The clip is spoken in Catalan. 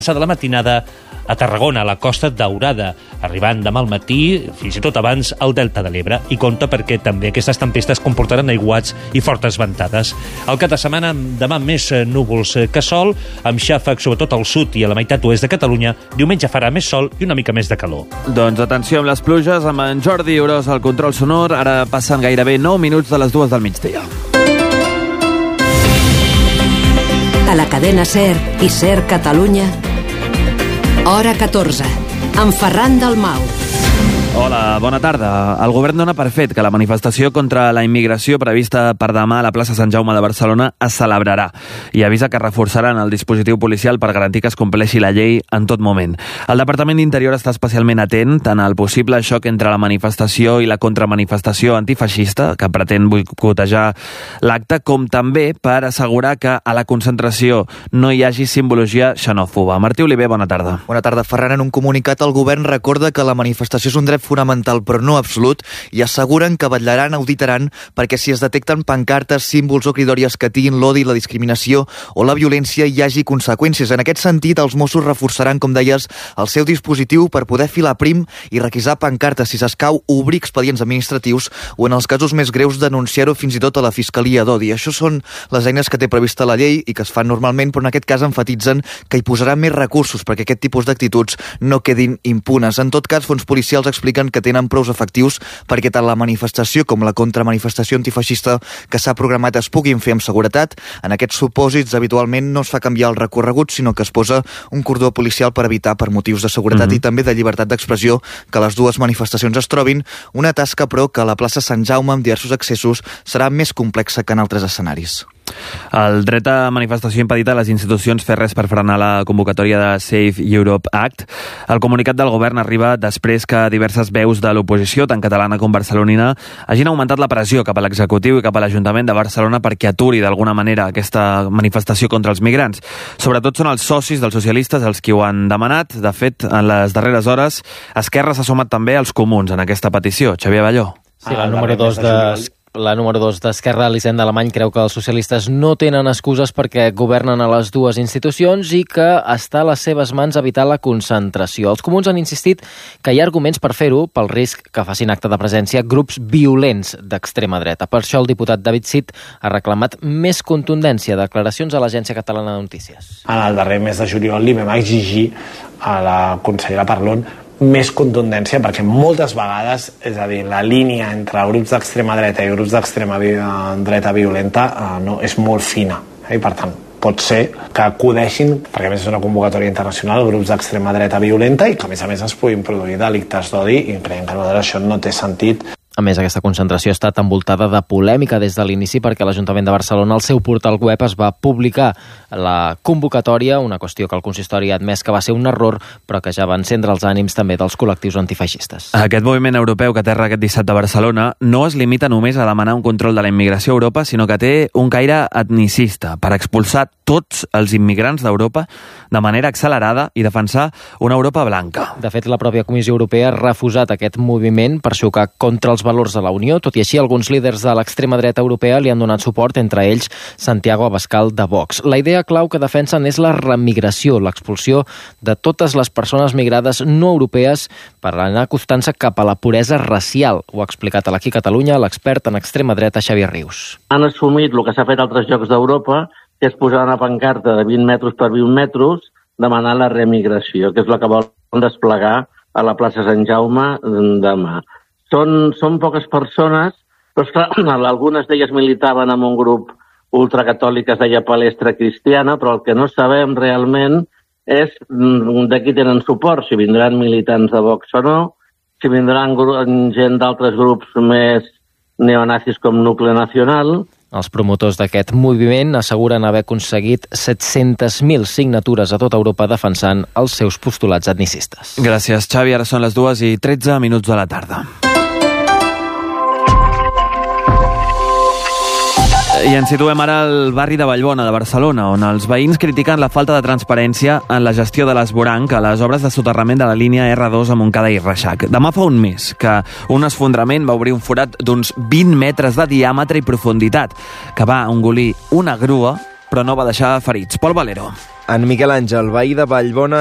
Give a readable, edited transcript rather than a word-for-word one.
de la matinada a Tarragona, a la Costa Daurada, arribant demà al matí, fins i tot abans, al Delta de l'Ebre, i compta perquè també aquestes tempestes comportaran aiguats i fortes ventades. Al cap de setmana, demà més núvols que sol, amb xàfecs sobretot al sud i a la meitat oest de Catalunya. Diumenge farà més sol i una mica més de calor. Doncs atenció amb les pluges, amb en Jordi Orós al control sonor. Ara passen gairebé 9 minuts de les 2 del migdia. A la cadena SER i SER Catalunya, Hora 14, amb Ferran Dalmau. Hola, bona tarda. El govern dona per fet que la manifestació contra la immigració prevista per demà a la plaça Sant Jaume de Barcelona es celebrarà i avisa que reforçaran el dispositiu policial per garantir que es compleixi la llei en tot moment. El Departament d'Interior està especialment atent tant al possible xoc entre la manifestació i la contramanifestació antifeixista que pretén boicotejar l'acte, com també per assegurar que a la concentració no hi hagi simbologia xenòfoba. Martí Oliver, bona tarda. Bona tarda, Ferran. En un comunicat, el govern recorda que la manifestació és un dret fonamental però no absolut i asseguren que vetllaran, auditaran perquè si es detecten pancartes, símbols o cridòries que tinguin l'odi, la discriminació o la violència hi hagi conseqüències. En aquest sentit, els Mossos reforçaran, com deies, el seu dispositiu per poder filar prim i requisar pancartes si s'escau, obrir expedients administratius o, en els casos més greus, denunciar-ho fins i tot a la Fiscalia d'Odi. Això són les eines que té prevista la llei i que es fan normalment, però en aquest cas enfatitzen que hi posaran més recursos perquè aquest tipus d'actituds no quedin impunes. En tot cas, fons policials expliquen que tenen prous efectius perquè tant la manifestació com la contramanifestació antifeixista que s'ha programat es puguin fer amb seguretat. En aquests supòsits, habitualment no es fa canviar el recorregut, sinó que es posa un cordó policial per evitar, per motius de seguretat i també de llibertat d'expressió, que les dues manifestacions es trobin. Una tasca, però, que a la plaça Sant Jaume, amb diversos accessos, serà més complexa que en altres escenaris. El dret a manifestació impedit a les institucions fer res per frenar la convocatòria de Save Europe Act. El comunicat del govern arriba després que diverses veus de l'oposició, tant catalana com barcelonina, hagin augmentat la pressió cap a l'executiu i cap a l'Ajuntament de Barcelona perquè aturi d'alguna manera aquesta manifestació contra els migrants. Sobretot són els socis dels socialistes els qui ho han demanat. De fet, en les darreres hores, Esquerra s'ha sumat també als comuns en aquesta petició. Xavier Balló. Sí, la número 2 d'Esquerra, Elisenda Alemany, creu que els socialistes no tenen excuses perquè governen a les dues institucions i que està a les seves mans evitar la concentració. Els comuns han insistit que hi ha arguments per fer-ho pel risc que facin acte de presència grups violents d'extrema dreta. Per això el diputat David Cid ha reclamat més contundència. Declaracions a l'Agència Catalana de Notícies. En el darrer mes de juliol li vam exigir a la consellera Parlon més contundència, perquè moltes vegades, és a dir, la línia entre grups d'extrema dreta i grups d'extrema dreta violenta és molt fina, i per tant pot ser que acudeixin, perquè a més és una convocatòria internacional, grups d'extrema dreta violenta i que a més es puguin produir delictes d'odi, i creiem que això no té sentit. A més, aquesta concentració ha estat envoltada de polèmica des de l'inici perquè l'Ajuntament de Barcelona al seu portal web es va publicar la convocatòria, una qüestió que el consistori ha admès que va ser un error, però que ja va encendre els ànims també dels col·lectius antifeixistes. Aquest moviment europeu que aterra aquest dissabte a Barcelona no es limita només a demanar un control de la immigració a Europa, sinó que té un caire etnicista per expulsar tots els immigrants d'Europa de manera accelerada i defensar una Europa blanca. De fet, la pròpia Comissió Europea ha refusat aquest moviment per xocar contra els valors de la Unió. Tot i així, alguns líders de l'extrema dreta europea li han donat suport, entre ells Santiago Abascal de Vox. La idea clau que defensen és la remigració, l'expulsió de totes les persones migrades no europees per anar acostant-se cap a la puresa racial. Ho ha explicat a l'Aquí Catalunya l'expert en extrema dreta Xavier Rius. Han assumit el que s'ha fet a altres llocs d'Europa, que és posar una pancarta de 20 metres per 20 metres demanant la remigració, que és la que volen desplegar a la plaça Sant Jaume demà. Són poques persones, però esclar, algunes d'elles militaven en un grup ultracatòlic que es deia Palestra Cristiana, però el que no sabem realment és de qui tenen suport, si vindran militants de Vox o no, si vindran gent d'altres grups més neonazis com Nuclear Nacional. Els promotors d'aquest moviment asseguren haver aconseguit 700.000 signatures a tota Europa defensant els seus postulats etnicistes. Gràcies, Xavi. Ara són les 2:13 de la tarda. I ens situem ara al barri de Vallbona, de Barcelona, on els veïns critiquen la falta de transparència en la gestió de l'esvoranc a les obres de soterrament de la línia R2 a Montcada i Reixac. Demà fa un mes que un esfondrament va obrir un forat d'uns 20 metres de diàmetre i profunditat, que va engolir una grua, però no va deixar ferits. Pol Valero. En Miquel Àngel, veí de Vallbona,